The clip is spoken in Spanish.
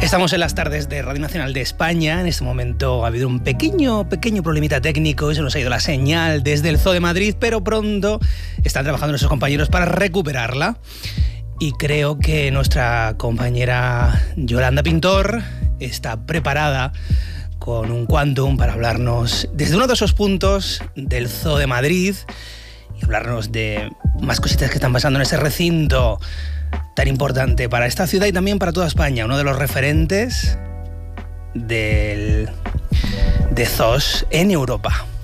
Estamos en las tardes de Radio Nacional de España. En este momento ha habido un pequeño problemita técnico y se nos ha ido la señal desde el Zoo de Madrid, pero pronto están trabajando nuestros compañeros para recuperarla. Y creo que nuestra compañera Yolanda Pintor está preparada con un quantum para hablarnos desde uno de esos puntos del Zoo de Madrid y hablarnos de más cositas que están pasando en ese recinto tan importante para esta ciudad y también para toda España, uno de los referentes de zoos en Europa.